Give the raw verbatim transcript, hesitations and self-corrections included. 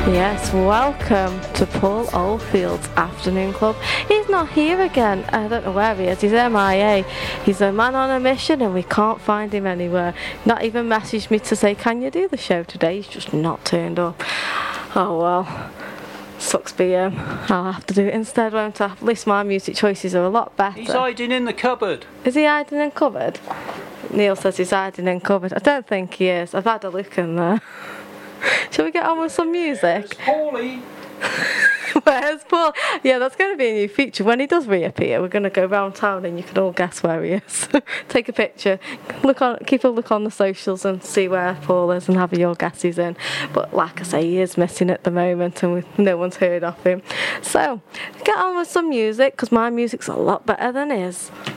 Yes, welcome to Paul Oldfield's Afternoon Club. He's not here again. I don't know where he is. He's M I A. He's a man on a mission and we can't find him anywhere. Not even messaged me to say, can you do the show today? He's just not turned up. Oh well. Sucks be him. I'll have to do it instead, won't I? At least my music choices are a lot better. He's hiding in the cupboard. Is he hiding in cupboard? Neil says he's hiding in cupboard. I don't think he is. I've had a look in there. Shall we get on with some music? Where's Paulie? Where's Paul? Yeah, that's going to be a new feature. When he does reappear, we're going to go round town and you can all guess where he is. Take a picture, look on, keep a look on the socials and see where Paul is and have your guesses in. But like I say, he is missing at the moment and we, no one's heard of him. So, get on with some music because my music's a lot better than his.